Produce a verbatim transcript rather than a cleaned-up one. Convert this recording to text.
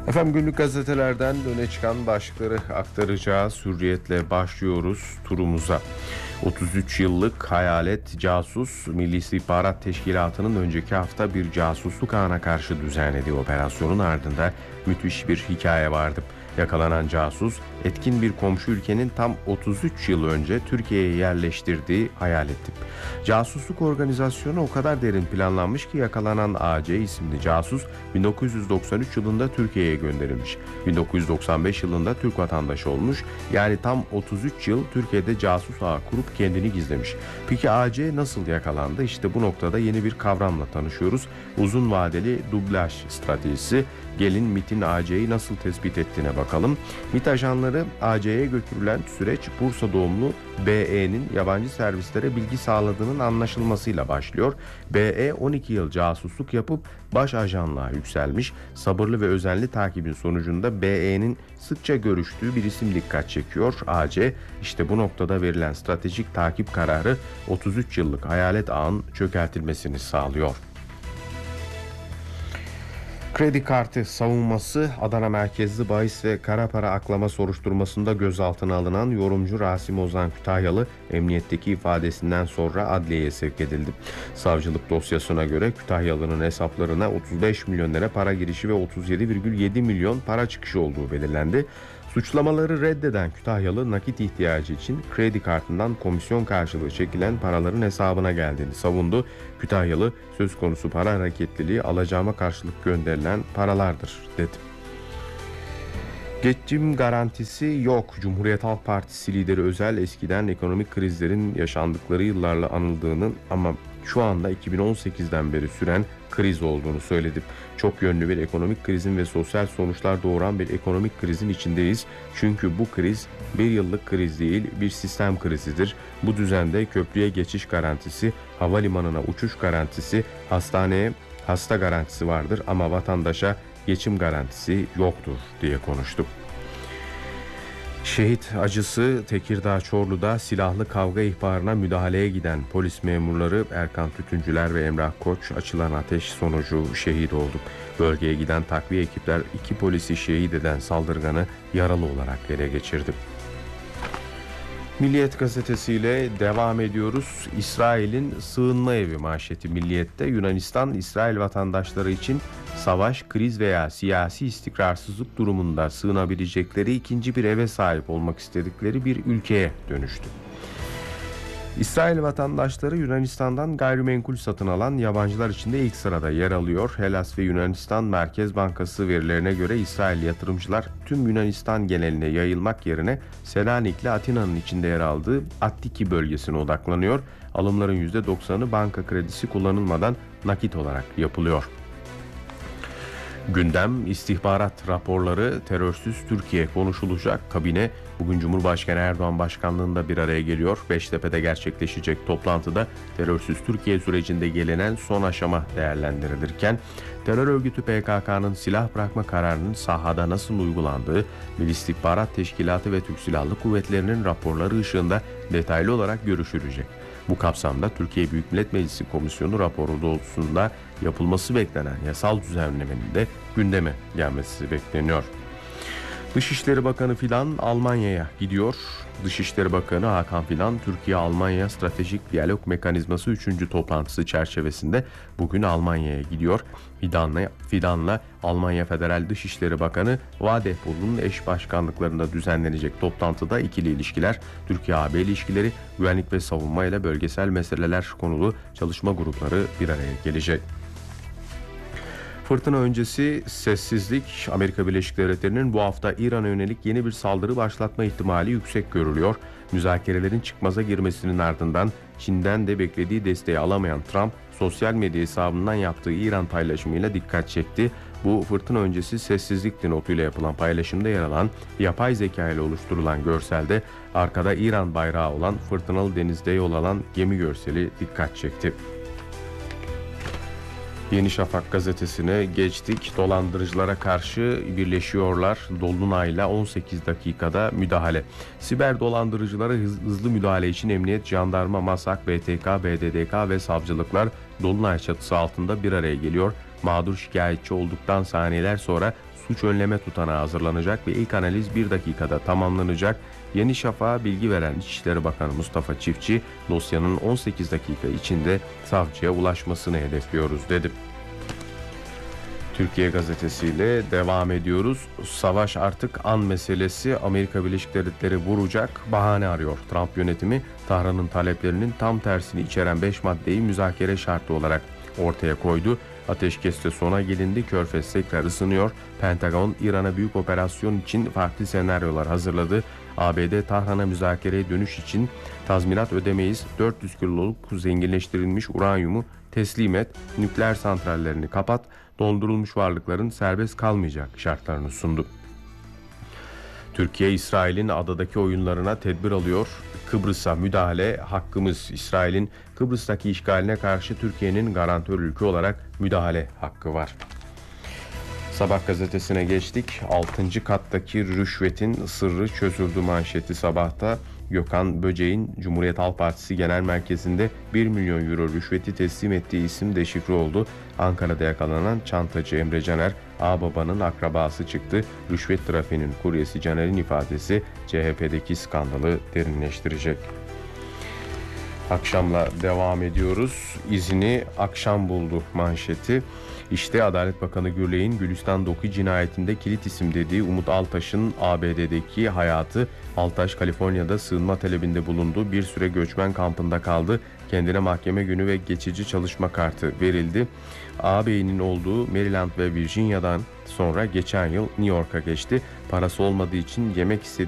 Efendim günlük gazetelerden öne çıkan başlıkları aktaracağız. Hürriyetle başlıyoruz turumuza. otuz üç yıllık hayalet casus Milli İstihbarat Teşkilatı'nın önceki hafta bir casusluk ağına karşı düzenlediği operasyonun ardında müthiş bir hikaye vardı. Yakalanan casus etkin bir komşu ülkenin tam otuz üç yıl önce Türkiye'ye yerleştirdiği hayalet tip. Casusluk organizasyonu o kadar derin planlanmış ki yakalanan A C isimli casus bin dokuz yüz doksan üç yılında Türkiye'ye gönderilmiş. bin dokuz yüz doksan beş yılında Türk vatandaşı olmuş. Yani tam otuz üç yıl Türkiye'de casus ağı kurup kendini gizlemiş. Peki A C nasıl yakalandı? İşte bu noktada yeni bir kavramla tanışıyoruz. Uzun vadeli dublaj stratejisi. Gelin MİT'in A C'yi nasıl tespit ettiğine bakalım. MİT ajanları A C'ye götürülen süreç Bursa doğumlu B E'nin yabancı servislere bilgi sağladığının anlaşılmasıyla başlıyor. B E on iki yıl casusluk yapıp baş ajanlığa yükselmiş. Sabırlı ve özenli takibin sonucunda B E'nin sıkça görüştüğü bir isim dikkat çekiyor. A C işte bu noktada verilen stratejik takip kararı otuz üç yıllık hayalet ağın çökertilmesini sağlıyor. Kredi kartı savunması Adana merkezli bahis ve kara para aklama soruşturmasında gözaltına alınan yorumcu Rasim Ozan Kütahyalı emniyetteki ifadesinden sonra adliyeye sevk edildi. Savcılık dosyasına göre Kütahyalı'nın hesaplarına otuz beş milyon lira para girişi ve otuz yedi virgül yedi milyon para çıkışı olduğu belirlendi. Suçlamaları reddeden Kütahyalı nakit ihtiyacı için kredi kartından komisyon karşılığı çekilen paraların hesabına geldiğini savundu. Kütahyalı söz konusu para hareketliliği alacağıma karşılık gönderilen paralardır dedi. Geçim garantisi yok. Cumhuriyet Halk Partisi lideri Özel eskiden ekonomik krizlerin yaşandıkları yıllarla anıldığının ama şu anda iki bin on sekizden beri süren kriz olduğunu söyledi. Çok yönlü bir ekonomik krizin ve sosyal sonuçlar doğuran bir ekonomik krizin içindeyiz. Çünkü bu kriz bir yıllık kriz değil, bir sistem krizidir. Bu düzende köprüye geçiş garantisi, havalimanına uçuş garantisi, hastaneye hasta garantisi vardır ama vatandaşa geçim garantisi yoktur diye konuştu. Şehit acısı Tekirdağ Çorlu'da silahlı kavga ihbarına müdahaleye giden polis memurları Erkan Tütüncüler ve Emrah Koç açılan ateş sonucu şehit oldu. Bölgeye giden takviye ekipler iki polisi şehit eden saldırganı yaralı olarak ele geçirdi. Milliyet gazetesiyle devam ediyoruz. İsrail'in sığınma evi manşeti Milliyet'te. Yunanistan, İsrail vatandaşları için savaş, kriz veya siyasi istikrarsızlık durumunda sığınabilecekleri ikinci bir eve sahip olmak istedikleri bir ülkeye dönüştü. İsrail vatandaşları Yunanistan'dan gayrimenkul satın alan yabancılar içinde ilk sırada yer alıyor. Hellas ve Yunanistan Merkez Bankası verilerine göre İsrail yatırımcılar tüm Yunanistan geneline yayılmak yerine Selanik ile Atina'nın içinde yer aldığı Attiki bölgesine odaklanıyor. Alımların yüzde doksanı banka kredisi kullanılmadan nakit olarak yapılıyor. Gündem istihbarat raporları, terörsüz Türkiye konuşulacak. Kabine bugün Cumhurbaşkanı Erdoğan başkanlığında bir araya geliyor. Beştepe'de gerçekleşecek toplantıda terörsüz Türkiye sürecinde gelinen son aşama değerlendirilirken terör örgütü P K K'nın silah bırakma kararının sahada nasıl uygulandığı, Milli İstihbarat Teşkilatı ve Türk Silahlı Kuvvetleri'nin raporları ışığında detaylı olarak görüşülecek. Bu kapsamda Türkiye Büyük Millet Meclisi Komisyonu raporu doğrultusunda yapılması beklenen yasal düzenlemenin de gündeme gelmesi bekleniyor. Dışişleri Bakanı Fidan Almanya'ya gidiyor. Dışişleri Bakanı Hakan Fidan, Türkiye-Almanya Stratejik Diyalog Mekanizması üçüncü toplantısı çerçevesinde bugün Almanya'ya gidiyor. Fidan'la, Fidan'la Almanya Federal Dışişleri Bakanı Vadehbol'un eş başkanlıklarında düzenlenecek toplantıda ikili ilişkiler, Türkiye-A B ilişkileri, güvenlik ve savunma ile bölgesel meseleler konulu çalışma grupları bir araya gelecek. Fırtına öncesi sessizlik. Amerika Birleşik Devletleri'nin bu hafta İran'a yönelik yeni bir saldırı başlatma ihtimali yüksek görülüyor. Müzakerelerin çıkmaza girmesinin ardından Çin'den de beklediği desteği alamayan Trump, sosyal medya hesabından yaptığı İran paylaşımıyla dikkat çekti. Bu fırtına öncesi sessizlik notuyla yapılan paylaşımda yer alan yapay zeka ile oluşturulan görselde arkada İran bayrağı olan fırtınalı denizde yol alan gemi görseli dikkat çekti. Yeni Şafak gazetesine geçtik. Dolandırıcılara karşı birleşiyorlar. Dolunay'la on sekiz dakikada müdahale. Siber dolandırıcılara hızlı müdahale için emniyet, jandarma, MASAK, B T K, B D D K ve savcılıklar Dolunay çatısı altında bir araya geliyor. Mağdur şikayetçi olduktan saniyeler sonra suç önleme tutanağı hazırlanacak ve ilk analiz bir dakikada tamamlanacak. Yeni Şafak'a bilgi veren İçişleri Bakanı Mustafa Çiftçi, dosyanın on sekiz dakika içinde savcıya ulaşmasını hedefliyoruz dedi. Türkiye gazetesiyle devam ediyoruz. Savaş artık an meselesi. Amerika Birleşik Devletleri vuracak, bahane arıyor. Trump yönetimi Tahran'ın taleplerinin tam tersini içeren beş maddeyi müzakere şartı olarak ortaya koydu. Ateşkeste sona gelindi. Körfez tekrar ısınıyor. Pentagon İran'a büyük operasyon için farklı senaryolar hazırladı. A B D Tahran'a müzakereye dönüş için tazminat ödemeyiz, dört yüz kiloluk zenginleştirilmiş uranyumu teslim et, nükleer santrallerini kapat, dondurulmuş varlıkların serbest kalmayacak şartlarını sundu. Türkiye, İsrail'in adadaki oyunlarına tedbir alıyor. Kıbrıs'a müdahale hakkımız. İsrail'in Kıbrıs'taki işgaline karşı Türkiye'nin garantör ülke olarak müdahale hakkı var. Sabah gazetesine geçtik. altıncı kattaki rüşvetin sırrı çözüldü manşeti Sabah'ta. Gökhan Böceğin Cumhuriyet Halk Partisi Genel Merkezi'nde bir milyon euro rüşveti teslim ettiği isim deşifre oldu. Ankara'da yakalanan çantacı Emre Caner, ağababanın akrabası çıktı. Rüşvet trafiğinin kuryesi Caner'in ifadesi C H P'deki skandalı derinleştirecek. Akşamla devam ediyoruz. İzini akşam buldu manşeti. İşte Adalet Bakanı Gürley'in Gülistan Doku cinayetinde kilit isim dediği Umut Altaş'ın A B D'deki hayatı. Altaş, Kaliforniya'da sığınma talebinde bulundu. Bir süre göçmen kampında kaldı. Kendine mahkeme günü ve geçici çalışma kartı verildi. Ağabeyinin olduğu Maryland ve Virginia'dan sonra geçen yıl New York'a geçti. Parası olmadığı için yemek istediği